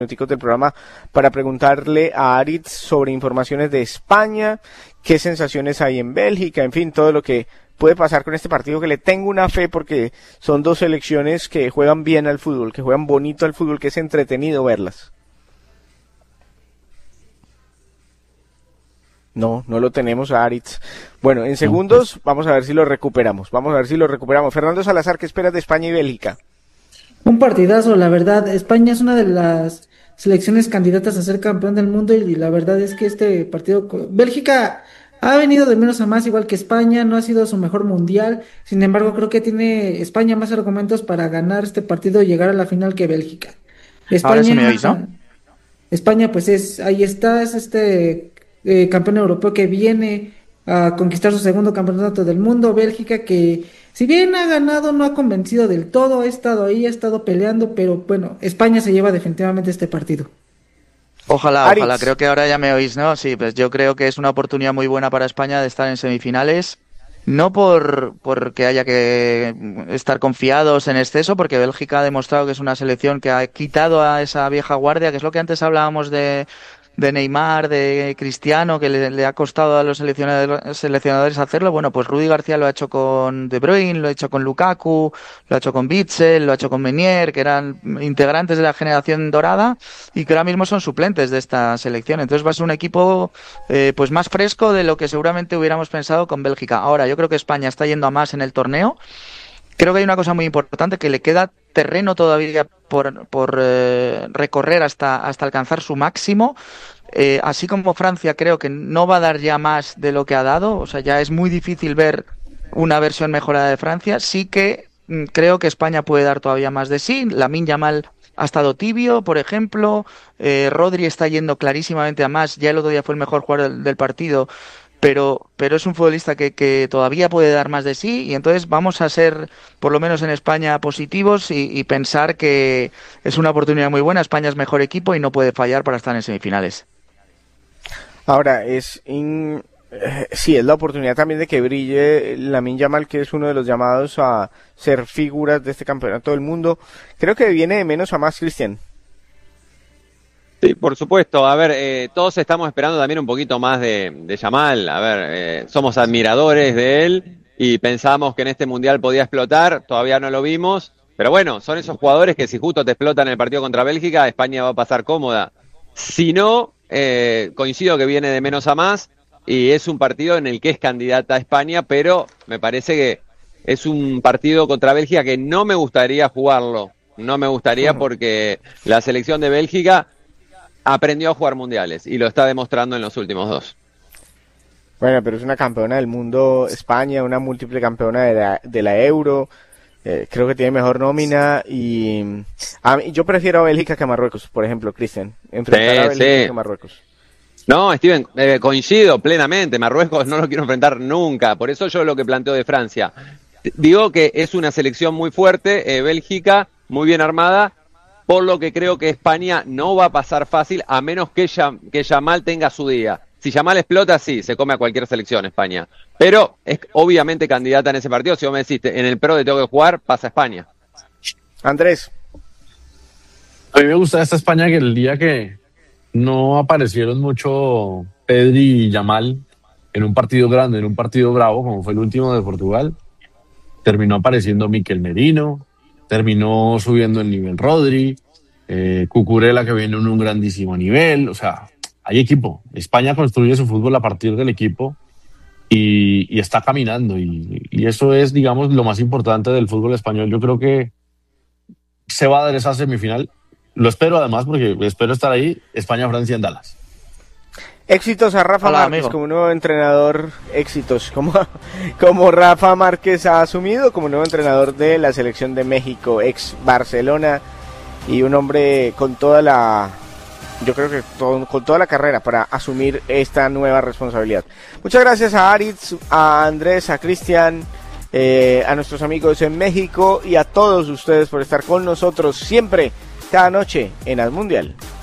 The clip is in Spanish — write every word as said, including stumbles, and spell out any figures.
minuticos del programa para preguntarle a Aritz sobre informaciones de España, qué sensaciones hay en Bélgica, en fin, todo lo que puede pasar con este partido, que le tengo una fe porque son dos selecciones que juegan bien al fútbol, que juegan bonito al fútbol, que es entretenido verlas. No, no lo tenemos a Aritz. Bueno, en segundos vamos a ver si lo recuperamos, vamos a ver si lo recuperamos. Fernando Salazar, ¿qué esperas de España y Bélgica? Un partidazo, la verdad. España es una de las selecciones candidatas a ser campeón del mundo y la verdad es que este partido, Bélgica ha venido de menos a más, igual que España, no ha sido su mejor mundial. Sin embargo, creo que tiene España más argumentos para ganar este partido y llegar a la final que Bélgica. España, ahora sí me oís, ¿no? España, pues es, ahí está, es este eh, campeón europeo que viene a conquistar su segundo campeonato del mundo. Bélgica, que si bien ha ganado, no ha convencido del todo, ha estado ahí, ha estado peleando, pero bueno, España se lleva definitivamente este partido. Ojalá, Aritz. ojalá, creo que ahora ya me oís, ¿no? Sí, pues yo creo que es una oportunidad muy buena para España de estar en semifinales, no por porque haya que estar confiados en exceso, porque Bélgica ha demostrado que es una selección que ha quitado a esa vieja guardia, que es lo que antes hablábamos de de Neymar, de Cristiano, que le, le ha costado a los seleccionadores, seleccionadores hacerlo. Bueno, pues Rudy García lo ha hecho con De Bruyne, lo ha hecho con Lukaku, lo ha hecho con Witsel, lo ha hecho con Meunier, que eran integrantes de la generación dorada y que ahora mismo son suplentes de esta selección. Entonces va a ser un equipo eh, pues más fresco de lo que seguramente hubiéramos pensado con Bélgica. Ahora, yo creo que España está yendo a más en el torneo. Creo que hay una cosa muy importante, que le queda terreno todavía por, por eh, recorrer hasta, hasta alcanzar su máximo. Eh, así como Francia creo que no va a dar ya más de lo que ha dado, o sea, ya es muy difícil ver una versión mejorada de Francia. Sí que mm, creo que España puede dar todavía más de sí. Lamine Yamal ha estado tibio, por ejemplo. Eh, Rodri está yendo clarísimamente a más. Ya el otro día fue el mejor jugador del, del partido. Pero, pero es un futbolista que, que todavía puede dar más de sí, y entonces vamos a ser, por lo menos en España, positivos y, y pensar que es una oportunidad muy buena. España es mejor equipo y no puede fallar para estar en semifinales. Ahora, es in... eh, sí, es la oportunidad también de que brille Lamine Yamal, que es uno de los llamados a ser figuras de este campeonato del mundo. Creo que viene de menos a más, Cristian. Sí, por supuesto. A ver, eh, todos estamos esperando también un poquito más de, de Yamal. A ver, eh, somos admiradores de él y pensamos que en este mundial podía explotar. Todavía no lo vimos. Pero bueno, son esos jugadores que si justo te explotan en el partido contra Bélgica, España va a pasar cómoda. Si no, eh, coincido que viene de menos a más y es un partido en el que es candidata a España, pero me parece que es un partido contra Bélgica que no me gustaría jugarlo. No me gustaría porque la selección de Bélgica aprendió a jugar mundiales y lo está demostrando en los últimos dos. Bueno, pero es una campeona del mundo España, una múltiple campeona de la, de la Euro. Eh, creo que tiene mejor nómina y a mí, yo prefiero a Bélgica que a Marruecos, por ejemplo, Cristian. Enfrentar Sí, a Bélgica sí. que a Marruecos. No, Steven, eh, coincido plenamente. Marruecos no lo quiero enfrentar nunca. Por eso yo lo que planteo de Francia. Digo que es una selección muy fuerte, eh, Bélgica, muy bien armada, por lo que creo que España no va a pasar fácil, a menos que, Yam, que Yamal tenga su día. Si Yamal explota, sí, se come a cualquier selección España. Pero es obviamente candidata en ese partido. Si vos me decís, en el Pro de tengo que jugar, pasa España. Andrés. A mí me gusta esta España que el día que no aparecieron mucho Pedri y Yamal en un partido grande, en un partido bravo, como fue el último de Portugal, terminó apareciendo Mikel Merino, terminó subiendo el nivel Rodri, eh, Cucurella, que viene en un grandísimo nivel. O sea, hay equipo. España construye su fútbol a partir del equipo y, y está caminando. Y, y eso es, digamos, lo más importante del fútbol español. Yo creo que se va a dar esa semifinal. Lo espero además porque espero estar ahí. España-Francia en Dallas. Éxitos a Rafa Hola, Márquez amigo. como nuevo entrenador, éxitos como, como Rafa Márquez ha asumido como nuevo entrenador de la selección de México, ex Barcelona, y un hombre con toda la, yo creo que todo, con toda la carrera para asumir esta nueva responsabilidad. Muchas gracias a Aritz, a Andrés, a Cristian, eh, a nuestros amigos en México y a todos ustedes por estar con nosotros siempre, cada noche en Al Mundial.